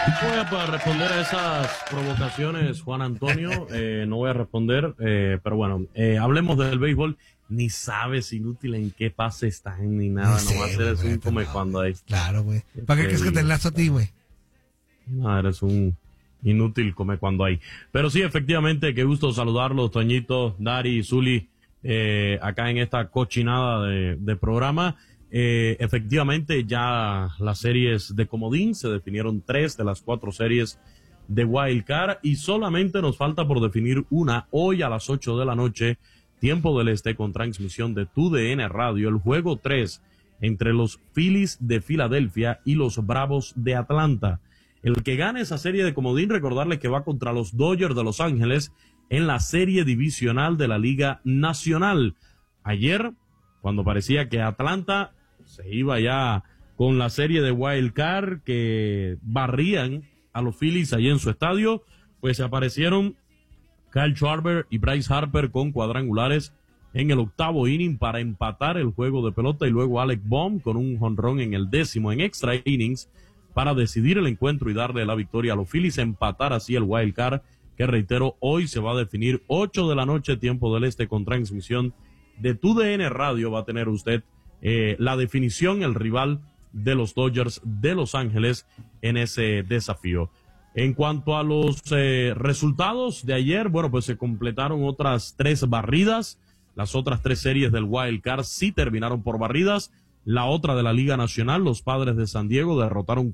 Voy a poder responder a esas provocaciones, Juan Antonio. No voy a responder, pero bueno, hablemos del béisbol. Ni sabes, inútil, en qué pase están ni nada. Sí, No va a ser güey, un come no, cuando hay. claro, güey. ¿Para qué crees que te enlazo a ti, güey? No, eres un inútil come cuando hay. Pero sí, efectivamente, qué gusto saludarlos, Toñito, Dari, Zuli, acá en esta cochinada de programa. Efectivamente, ya las series de comodín se definieron 3 de las 4 series de Wild Card y solamente nos falta por definir una hoy a las 8 de la noche, tiempo del este, con transmisión de TUDN Radio, el juego 3 entre los Phillies de Filadelfia y los Bravos de Atlanta. El que gane esa serie de comodín, recordarles que va contra los Dodgers de Los Ángeles en la serie divisional de la Liga Nacional. Ayer, cuando parecía que Atlanta se iba ya con la serie de Wild Card, que barrían a los Phillies allí en su estadio, pues aparecieron Kyle Schwarber y Bryce Harper con cuadrangulares en el octavo inning para empatar el juego de pelota, y luego Alec Bohm con un jonrón en el 10º en extra innings para decidir el encuentro y darle la victoria a los Phillies, empatar así el Wild Card, que reitero, hoy se va a definir 8 de la noche, tiempo del este, con transmisión de TUDN Radio. Va a tener usted la definición, el rival de los Dodgers de Los Ángeles en ese desafío. En cuanto a los resultados de ayer, bueno, pues se completaron otras 3 barridas. Las otras 3 series del Wild Card sí terminaron por barridas. La otra de la Liga Nacional, los Padres de San Diego derrotaron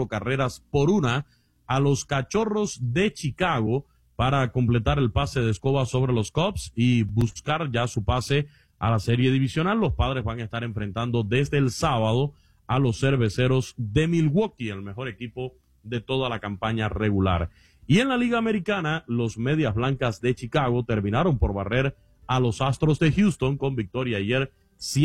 4-1 a los Cachorros de Chicago para completar el pase de escoba sobre los Cubs y buscar ya su pase a la serie divisional. Los Padres van a estar enfrentando desde el sábado a los Cerveceros de Milwaukee, el mejor equipo de toda la campaña regular. Y en la Liga Americana, los Medias Blancas de Chicago terminaron por barrer a los Astros de Houston con victoria ayer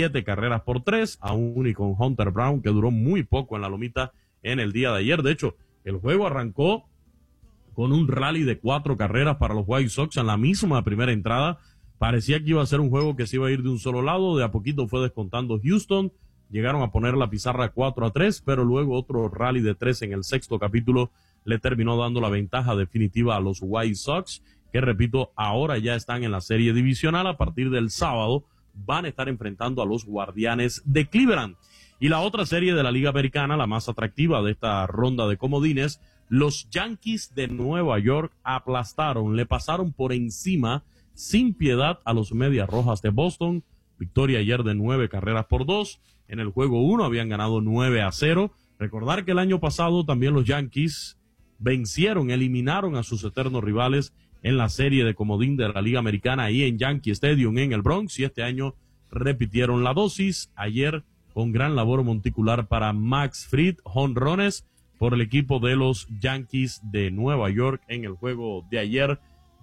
7-3, aún y con Hunter Brown, que duró muy poco en la lomita en el día de ayer. De hecho, el juego arrancó con un rally de 4 carreras para los White Sox en la misma primera entrada. Parecía que iba a ser un juego que se iba a ir de un solo lado. De a poquito fue descontando Houston. Llegaron a poner la pizarra 4-3, pero luego otro rally de 3 en el sexto capítulo le terminó dando la ventaja definitiva a los White Sox, que repito, ahora ya están en la serie divisional. A partir del sábado van a estar enfrentando a los Guardianes de Cleveland. Y la otra serie de la Liga Americana, la más atractiva de esta ronda de comodines, los Yankees de Nueva York aplastaron, le pasaron por encima sin piedad a los Medias Rojas de Boston. Victoria ayer de 9-2. En el juego 1 habían ganado 9-0. Recordar que el año pasado también los Yankees eliminaron a sus eternos rivales en la serie de comodín de la Liga Americana ahí en Yankee Stadium en el Bronx, y este año repitieron la dosis. Ayer, con gran labor monticular para Max Fried, jonrones por el equipo de los Yankees de Nueva York en el juego de ayer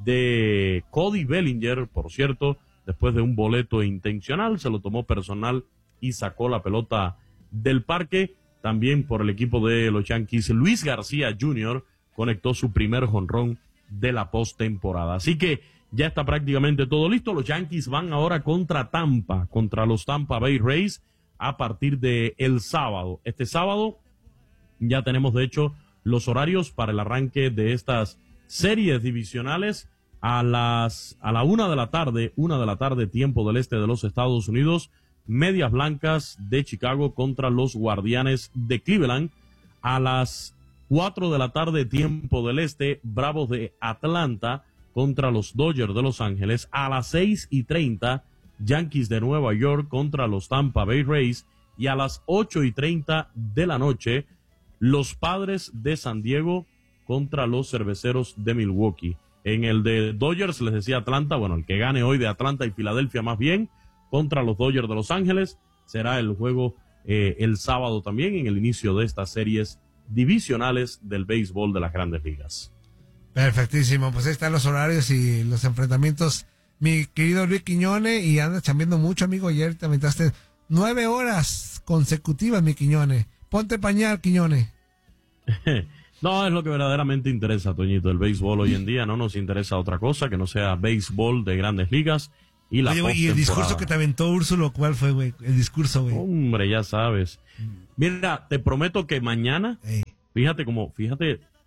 de Cody Bellinger, por cierto, después de un boleto intencional, se lo tomó personal y sacó la pelota del parque. También por el equipo de los Yankees, Luis García Jr. conectó su primer jonrón de la postemporada. Así que ya está prácticamente todo listo. Los Yankees van ahora contra los Tampa Bay Rays a partir de el sábado. Este sábado ya tenemos de hecho los horarios para el arranque de estas series divisionales a la 1 de la tarde, tiempo del este de los Estados Unidos. Medias Blancas de Chicago contra los Guardianes de Cleveland. A las 4 de la tarde, tiempo del este, Bravos de Atlanta contra los Dodgers de Los Ángeles. A las 6:30, Yankees de Nueva York contra los Tampa Bay Rays. Y a las 8:30 de la noche, los Padres de San Diego contra los Cerveceros de Milwaukee. En el de Dodgers, les decía Atlanta, bueno, el que gane hoy de Atlanta y Filadelfia más bien, contra los Dodgers de Los Ángeles, será el juego el sábado también, en el inicio de estas series divisionales del béisbol de las Grandes Ligas. Perfectísimo, pues ahí están los horarios y los enfrentamientos, mi querido Luis Quiñone, y andas chambeando mucho, amigo. Ayer te aventaste 9 horas consecutivas, mi Quiñone. Ponte pañal, Quiñone. No, es lo que verdaderamente interesa, Toñito. El béisbol hoy en día no nos interesa otra cosa que no sea béisbol de Grandes Ligas y la postemporada. Oye, y el discurso que te aventó Úrsulo, ¿cuál fue, güey? El discurso, güey. Hombre, ya sabes. Mira, te prometo que mañana, fíjate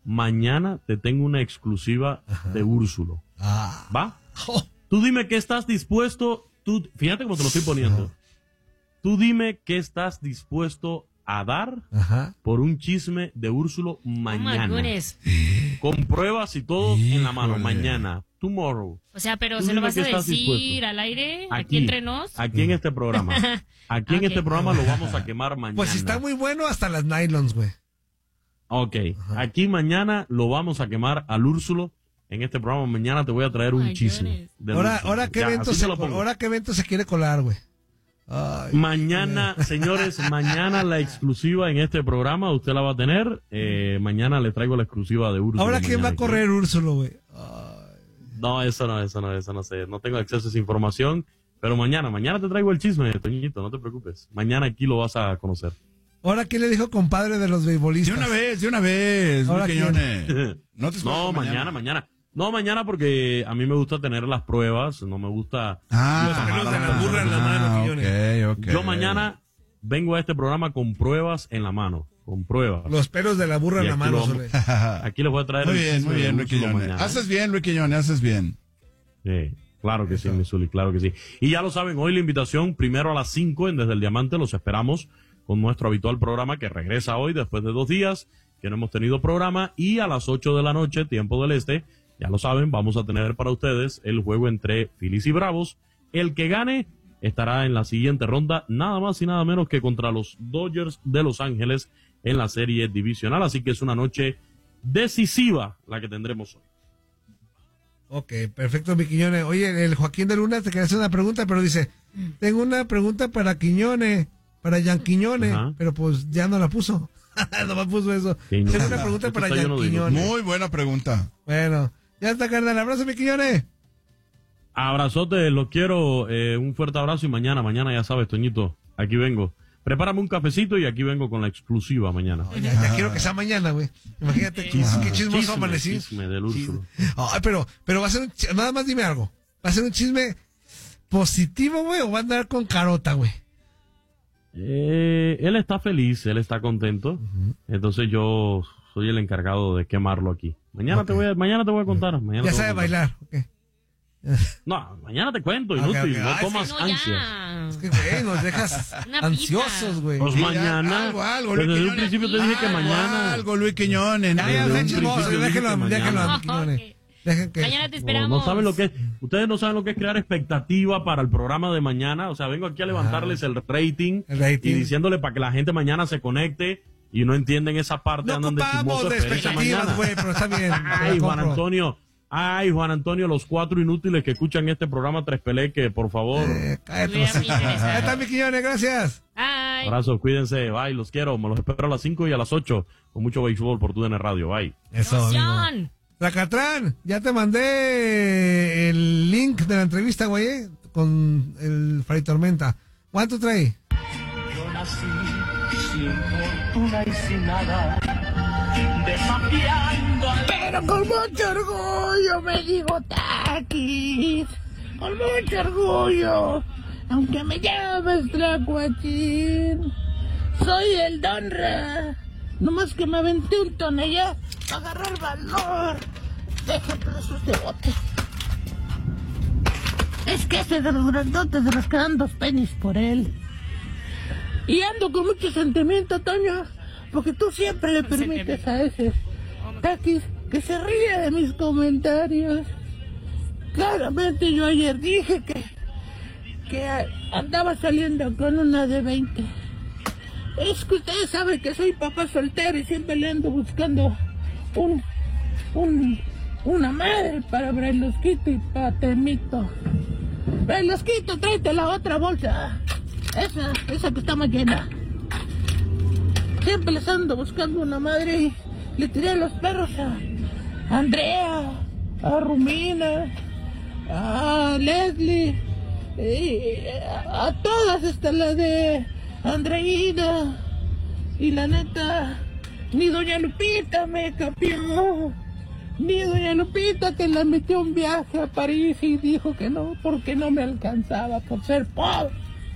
mañana te tengo una exclusiva de Úrsulo. ¿Va? Tú dime qué estás dispuesto, fíjate cómo te lo estoy poniendo. Tú dime qué estás dispuesto a dar por un chisme de Úrsulo mañana. Con pruebas y todo en la mano, mañana. Tomorrow. O sea, pero ¿se lo vas a decir al aire? ¿Aquí entre nos? Aquí en este programa. Aquí en este programa lo vamos a quemar mañana. Pues si está muy bueno, hasta las nylons, güey. Ok. Aquí mañana lo vamos a quemar al Úrsulo. En este programa mañana te voy a traer un chisme. Ahora ¿qué evento se quiere colar, güey? Mañana, señores, mañana la exclusiva en este programa, usted la va a tener. Mañana le traigo la exclusiva de Úrsulo. Ahora, ¿quién va a correr Úrsulo, güey? No, eso no sé. No tengo acceso a esa información. Pero mañana te traigo el chisme, Toñito, no te preocupes. Mañana aquí lo vas a conocer. Ahora, ¿quién le dijo compadre de los beisbolistas? De una vez. Ahora, No, mañana. No, mañana porque a mí me gusta tener las pruebas, no me gusta... los pelos de la burra en la mano, okay. Yo mañana vengo a este programa con pruebas en la mano, con pruebas. Los pelos de la burra en la mano, aquí les voy a traer muy bien, Luis Quiñones. Haces bien, Luis Quiñones, haces bien. Sí, claro que sí, Misuli, claro que sí. Y ya lo saben, hoy la invitación, primero a las 5 en Desde el Diamante, los esperamos con nuestro habitual programa que regresa hoy después de 2 días, que no hemos tenido programa, y a las 8 de la noche, tiempo del este, ya lo saben, vamos a tener para ustedes el juego entre Phillies y Bravos. El que gane estará en la siguiente ronda, nada más y nada menos que contra los Dodgers de Los Ángeles en la serie divisional. Así que es una noche decisiva la que tendremos hoy. Ok, perfecto, mi Quiñones. Oye, el Joaquín de Luna te quería hacer una pregunta, pero dice, tengo una pregunta para Quiñones, para Jan Quiñones, pero pues ya no la puso. No me puso eso. Tengo una pregunta para Jan Quiñones. Muy buena pregunta. Bueno. Ya está, carnal. Abrazo, mi Quiñones. Abrazote, los quiero. Un fuerte abrazo y mañana ya sabes, Toñito, aquí vengo. Prepárame un cafecito y aquí vengo con la exclusiva mañana. Ya quiero que sea mañana, güey. Imagínate qué chismoso amanecí. Chisme del Úrsulo. Ay, pero va a ser nada más dime algo. ¿Va a ser un chisme positivo, güey, o va a andar con carota, güey? Él está feliz, él está contento. Entonces yo soy el encargado de quemarlo aquí. Mañana te voy a contar. Ya sabe bailar. Okay. No, mañana te cuento, inútil. No tomas ansias. Es que, güey, nos dejas ansiosos, güey. Pues mañana. Algo, desde un principio te dije que mañana. Algo, Luis Quiñones. Déjenlo, Quiñones. Mañana te esperamos. No saben lo que es. Ustedes no saben lo que es crear expectativa para el programa de mañana. O sea, vengo aquí a levantarles el rating y diciéndole para que la gente mañana se conecte. Y no entienden esa parte, andan de chismosos. De expectativas, güey, pero está bien. Juan Antonio, los 4 inútiles que escuchan este programa Tres Pelé, que por favor. Cállate. Ahí está, mi Quiñones, gracias. Abrazos, cuídense, bye, los quiero. Me los espero a las 5 y a las 8 con mucho béisbol por TUDN Radio, bye. Eso, Zacatrán, ya te mandé el link de la entrevista, güey, con el Fray Tormenta. ¿Cuánto trae? Yo nací sin fortuna y sin nada, desafiando al... Pero con mucho orgullo me digo Taquis, con mucho orgullo, aunque me llames Tlacuachín, soy el Donra, nomás que me aventé un tonella para agarrar valor, deje pedazos de bote. Es que ese de los grandotes de los que dan 2 pennies por él. Y ando con mucho sentimiento, Toño, porque tú siempre le permites a ese Taquis que se ríe de mis comentarios. Claramente yo ayer dije que andaba saliendo con una de 20. Es que ustedes saben que soy papá soltero y siempre le ando buscando una madre para Brailosquito y para Temito. Brailosquito, tráete la otra bolsa. Esa que está más llena. Siempre les ando buscando una madre y le tiré los perros a Andrea, a Rumina, a Leslie, a todas, hasta la de Andreina. Y la neta, ni doña Lupita me capió. Ni doña Lupita, que la metió un viaje a París y dijo que no, porque no me alcanzaba por ser pobre.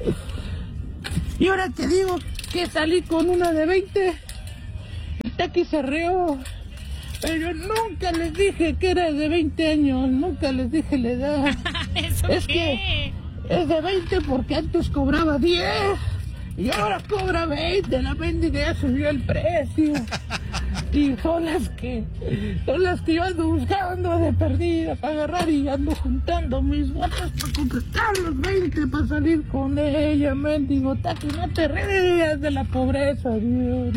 Y ahora te digo que salí con una de 20. El Taqui se rió. Pero yo nunca les dije que era de 20 años, nunca les dije la edad. Es que es de 20 porque antes cobraba 10 y ahora cobra 20, la mendiga ya subió el precio. Y son las que yo ando buscando de perdida para agarrar y ando juntando mis botas para completar los 20 para salir con ella, mendigo. Tati, no te rías de la pobreza, Dios.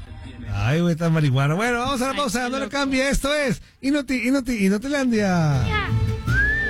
Ay, güey, tan marihuana. Bueno, vamos a la pausa, no le cambie. Esto es Inutilandia.